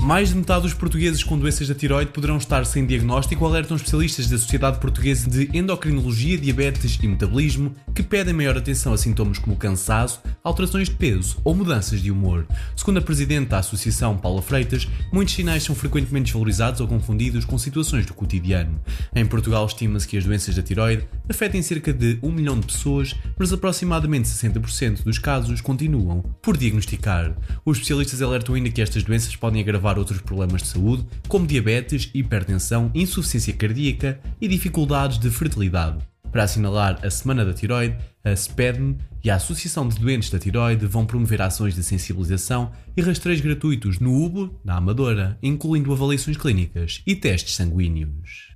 Mais de metade dos portugueses com doenças da tiroide poderão estar sem diagnóstico, alertam especialistas da Sociedade Portuguesa de Endocrinologia, Diabetes e Metabolismo, que pedem maior atenção a sintomas como cansaço, alterações de peso ou mudanças de humor. Segundo a presidente da Associação, Paula Freitas, muitos sinais são frequentemente desvalorizados ou confundidos com situações do cotidiano. Em Portugal, estima-se que as doenças da tiroide afetem cerca de 1 milhão de pessoas, mas aproximadamente 60% dos casos continuam por diagnosticar. Os especialistas alertam ainda que estas doenças podem agravar outros problemas de saúde, como diabetes, hipertensão, insuficiência cardíaca e dificuldades de fertilidade. Para assinalar a Semana da Tiroide, a SPEDN e a Associação de Doentes da Tiroide vão promover ações de sensibilização e rastreios gratuitos no UBO, na Amadora, incluindo avaliações clínicas e testes sanguíneos.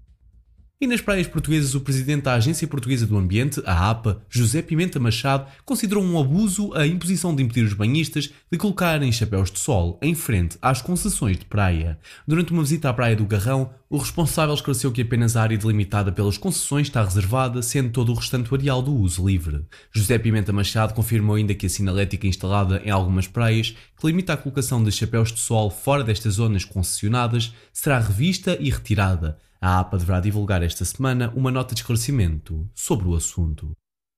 E nas praias portuguesas, o presidente da Agência Portuguesa do Ambiente, a APA, José Pimenta Machado, considerou um abuso a imposição de impedir os banhistas de colocarem chapéus de sol em frente às concessões de praia. Durante uma visita à Praia do Garrão, o responsável esclareceu que apenas a área delimitada pelas concessões está reservada, sendo todo o restante o areal do uso livre. José Pimenta Machado confirmou ainda que a sinalética instalada em algumas praias, que limita a colocação de chapéus de sol fora destas zonas concessionadas, será revista e retirada. A APA deverá divulgar esta semana uma nota de esclarecimento sobre o assunto.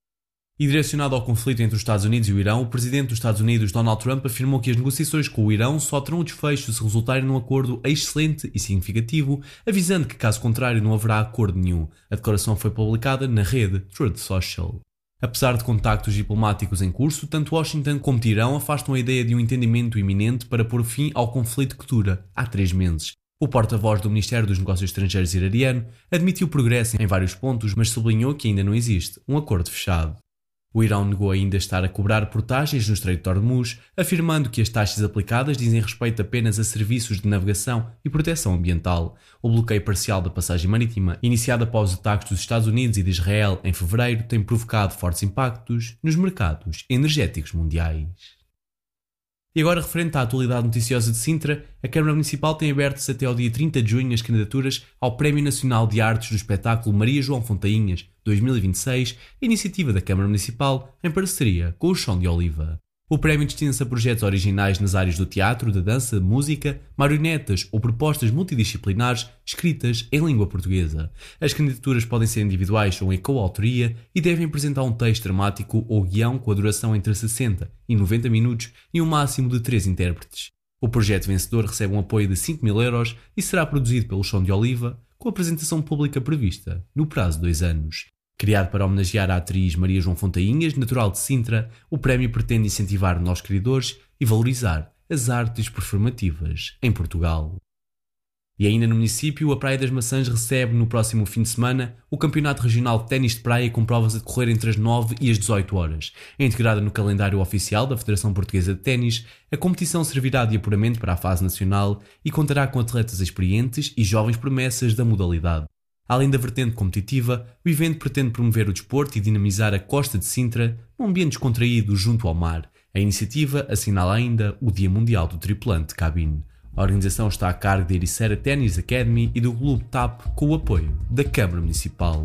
E direcionado ao conflito entre os Estados Unidos e o Irão, o presidente dos Estados Unidos, Donald Trump, afirmou que as negociações com o Irão só terão desfecho se resultarem num acordo excelente e significativo, avisando que, caso contrário, não haverá acordo nenhum. A declaração foi publicada na rede Truth Social. Apesar de contactos diplomáticos em curso, tanto Washington como Teherão afastam a ideia de um entendimento iminente para pôr fim ao conflito que dura há 3 meses. O porta-voz do Ministério dos Negócios Estrangeiros iraniano admitiu progresso em vários pontos, mas sublinhou que ainda não existe um acordo fechado. O Irão negou ainda estar a cobrar portagens no Estreito de Hormuz, afirmando que as taxas aplicadas dizem respeito apenas a serviços de navegação e proteção ambiental. O bloqueio parcial da passagem marítima, iniciado após os ataques dos Estados Unidos e de Israel em fevereiro, tem provocado fortes impactos nos mercados energéticos mundiais. E agora, referente à atualidade noticiosa de Sintra, a Câmara Municipal tem abertas até ao dia 30 de junho as candidaturas ao Prémio Nacional de Artes do Espetáculo Maria João Fontainhas 2026, iniciativa da Câmara Municipal em parceria com o Chão de Oliva. O prémio destina-se a projetos originais nas áreas do teatro, da dança, música, marionetas ou propostas multidisciplinares escritas em língua portuguesa. As candidaturas podem ser individuais ou em coautoria e devem apresentar um texto dramático ou guião com a duração entre 60 e 90 minutos e um máximo de 3 intérpretes. O projeto vencedor recebe um apoio de 5.000 euros e será produzido pelo Chão de Oliva, com apresentação pública prevista no prazo de 2 anos. Criado para homenagear a atriz Maria João Fontainhas, natural de Sintra, o prémio pretende incentivar novos criadores e valorizar as artes performativas em Portugal. E ainda no município, a Praia das Maçãs recebe no próximo fim de semana o Campeonato Regional de Ténis de Praia com provas a decorrer entre as 9 e as 18 horas. É integrada no calendário oficial da Federação Portuguesa de Ténis, a competição servirá de apuramento para a fase nacional e contará com atletas experientes e jovens promessas da modalidade. Além da vertente competitiva, o evento pretende promover o desporto e dinamizar a costa de Sintra num ambiente descontraído junto ao mar. A iniciativa assinala ainda o Dia Mundial do Tripulante de Cabine. A organização está a cargo da Ericeira Tennis Academy e do Clube TAP com o apoio da Câmara Municipal.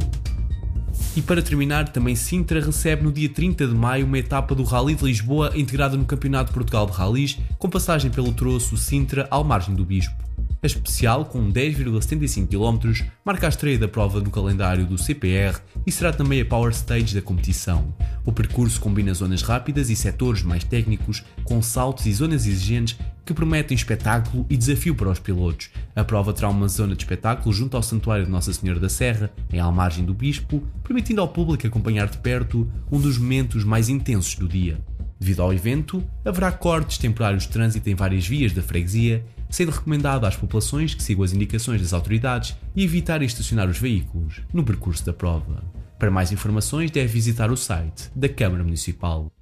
E para terminar, também Sintra recebe no dia 30 de maio uma etapa do Rally de Lisboa integrada no Campeonato de Portugal de Rallys, com passagem pelo troço Sintra ao Margem do Bispo. A especial, com 10,75 km, marca a estreia da prova no calendário do CPR e será também a Power Stage da competição. O percurso combina zonas rápidas e setores mais técnicos, com saltos e zonas exigentes que prometem espetáculo e desafio para os pilotos. A prova terá uma zona de espetáculo junto ao Santuário de Nossa Senhora da Serra, em Almargem do Bispo, permitindo ao público acompanhar de perto um dos momentos mais intensos do dia. Devido ao evento, haverá cortes temporários de trânsito em várias vias da freguesia, sendo recomendado às populações que sigam as indicações das autoridades e evitarem estacionar os veículos no percurso da prova. Para mais informações, deve visitar o site da Câmara Municipal.